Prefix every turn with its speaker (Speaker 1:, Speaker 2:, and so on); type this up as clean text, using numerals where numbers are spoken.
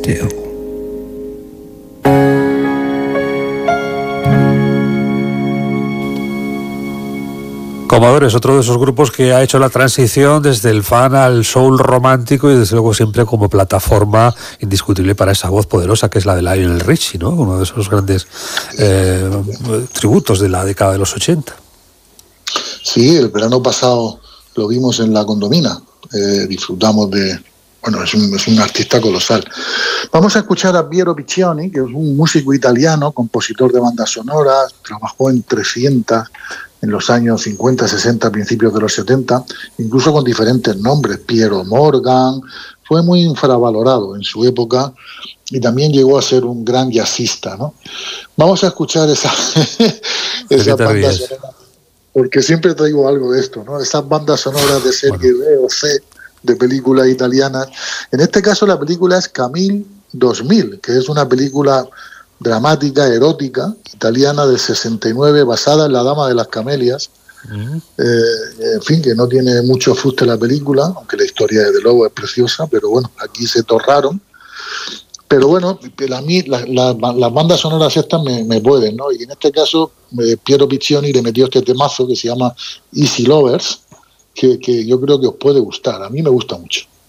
Speaker 1: still.
Speaker 2: Commodore es otro de esos grupos que ha hecho la transición desde el fan al soul romántico y desde luego siempre como plataforma indiscutible para esa voz poderosa que es la de Lionel Richie, ¿no? Uno de esos grandes tributos de la década de los 80.
Speaker 3: Sí, el verano pasado lo vimos en La Condomina. Disfrutamos de... Bueno, es un artista colosal. Vamos a escuchar a Piero Piccioni, que es un músico italiano, compositor de bandas sonoras, trabajó en 300 en los años 50, 60, principios de los 70, incluso con diferentes nombres, Piero Morgan, fue muy infravalorado en su época y también llegó a ser un gran jazzista, ¿no? Vamos a escuchar esa banda sonora, porque siempre traigo algo de esto, ¿no? Esas bandas sonoras de serie B o C, de películas italianas. En este caso la película es Camille 2000, que es una película dramática, erótica, italiana del 69, basada en La Dama de las Camelias. En fin, que no tiene mucho fuste la película, aunque la historia desde luego es preciosa, pero bueno, aquí se torraron. Pero bueno, a mí las bandas sonoras estas me pueden, ¿no? Y en este caso Piero Piccioni le metió este temazo que se llama Easy Lovers, que yo creo que os puede gustar. A mí me gusta mucho.